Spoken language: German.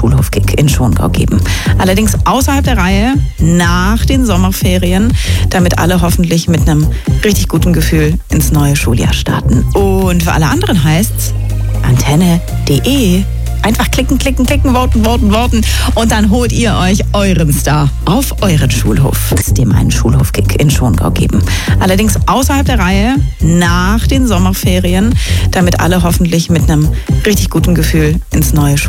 Schulhofkick in Schongau geben. Allerdings außerhalb der Reihe, nach den Sommerferien, damit alle hoffentlich mit einem richtig guten Gefühl ins neue Schuljahr starten. Und für alle anderen heißt's antenne.de. Einfach klicken, klicken, klicken, voten, voten, voten und dann holt ihr euch euren Star auf euren Schulhof. Dem einen Schulhofkick in Schongau geben. Allerdings außerhalb der Reihe, nach den Sommerferien, damit alle hoffentlich mit einem richtig guten Gefühl ins neue Schuljahr